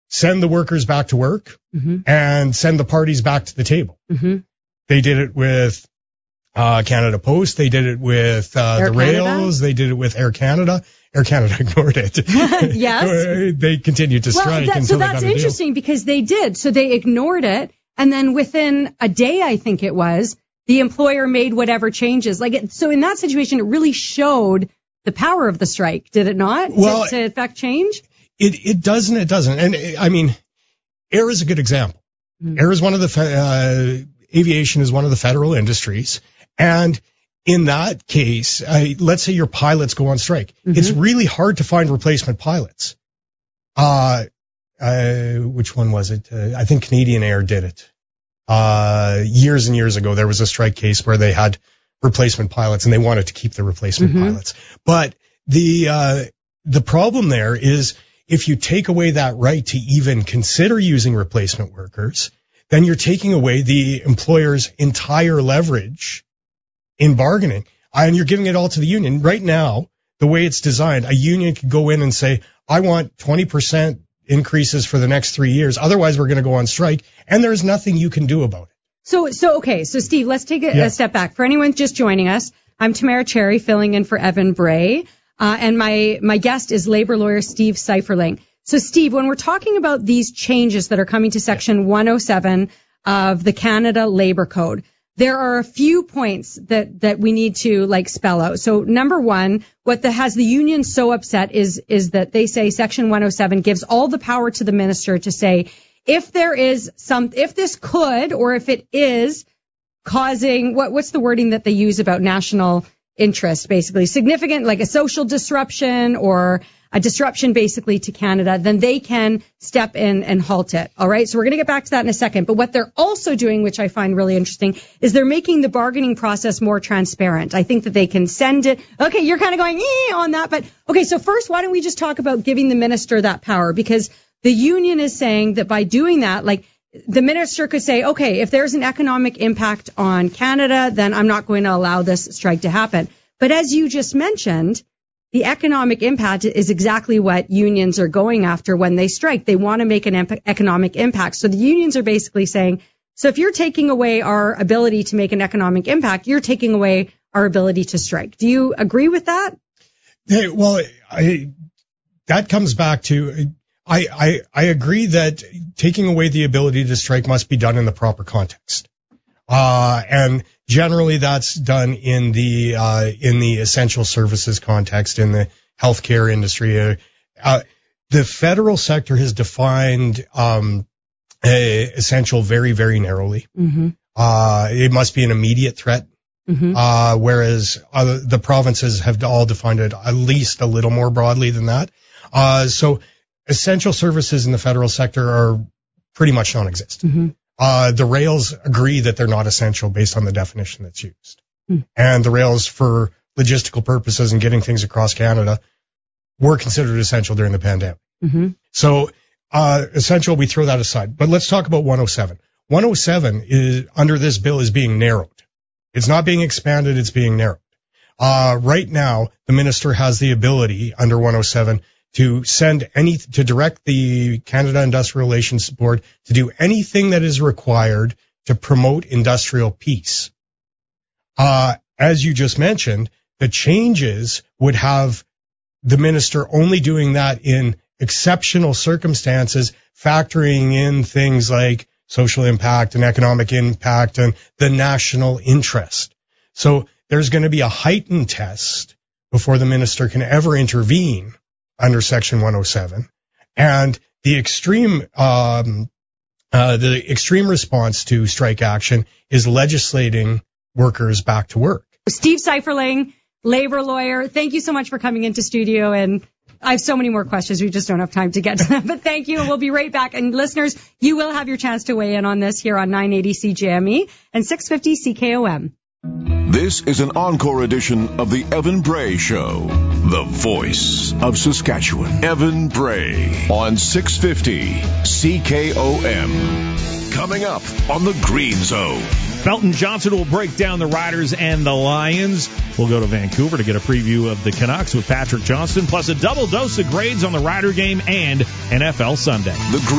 send the workers back to work and send the parties back to the table. They did it with Canada Post. They did it with the rails. They did it with Air Canada. Air Canada ignored it. Yes. They continued to strike until so they got a deal. that's interesting because they did. So they ignored it. And then within a day, I think it was, the employer made whatever changes. So in that situation, it really showed the power of the strike, did it not? Well, to affect change? It doesn't. It doesn't. And I mean, air is a good example. Air is one of the, aviation is one of the federal industries. And in that case, let's say your pilots go on strike. It's really hard to find replacement pilots. Which one was it? I think Canadian Air did it. Years and years ago, there was a strike case where they had replacement pilots and they wanted to keep the replacement pilots. But the problem there is if you take away that right to even consider using replacement workers, then you're taking away the employer's entire leverage in bargaining, and you're giving it all to the union. Right now, the way it's designed, a union could go in and say, I want 20% increases for the next 3 years. Otherwise, we're going to go on strike, and there's nothing you can do about it. So Steve, let's take a step back. For anyone just joining us, I'm Tamara Cherry, filling in for Evan Bray, and my guest is labor lawyer Steve Seiferling. So, Steve, when we're talking about these changes that are coming to Section 107 of the Canada Labour Code, there are a few points that we need to spell out. So number one, what has the union so upset is that they say Section 107 gives all the power to the minister to say if this could, or if it is causing, what's the wording that they use about national interest, basically significant, like a social disruption or a disruption basically to Canada, then they can step in and halt it. All right. So we're going to get back to that in a second. But what they're also doing, which I find really interesting, is they're making the bargaining process more transparent. I think that they can send it. Okay. You're kind of going on that. But okay. So first, why don't we just talk about giving the minister that power? Because the union is saying that by doing that, the minister could say, okay, if there's an economic impact on Canada, then I'm not going to allow this strike to happen. But as you just mentioned, the economic impact is exactly what unions are going after when they strike. They want to make an economic impact. So the unions are basically saying, so if you're taking away our ability to make an economic impact, you're taking away our ability to strike. Do you agree with that? Well, that comes back to, I agree that taking away the ability to strike must be done in the proper context. And generally that's done in the essential services context, in the healthcare industry. The federal sector has defined, essential very, very narrowly. It must be an immediate threat. Whereas the provinces have all defined it at least a little more broadly than that. So essential services in the federal sector are pretty much non-existent. The rails agree that they're not essential based on the definition that's used. And the rails, for logistical purposes and getting things across Canada, were considered essential during the pandemic. So, essential, we throw that aside. But let's talk about 107. 107 is, under this bill, is being narrowed. It's not being expanded, it's being narrowed. Right now, the minister has the ability, under 107, to direct the Canada Industrial Relations Board to do anything that is required to promote industrial peace. As you just mentioned, the changes would have the minister only doing that in exceptional circumstances, factoring in things like social impact and economic impact and the national interest. So there's going to be a heightened test before the minister can ever intervene under Section 107, and the extreme response to strike action is legislating workers back to work. Steve Seiferling, labor lawyer, thank you so much for coming into studio, and I have so many more questions. We just don't have time to get to them, but thank you, and we'll be right back. And listeners, you will have your chance to weigh in on this here on 980 CJME and 650 CKOM. This is an encore edition of the Evan Bray Show, the voice of Saskatchewan. Evan Bray on 650 CKOM. Coming up on the Green Zone. Felton Johnson will break down the Riders and the Lions. We'll go to Vancouver to get a preview of the Canucks with Patrick Johnston, plus a double dose of grades on the Rider game and NFL Sunday.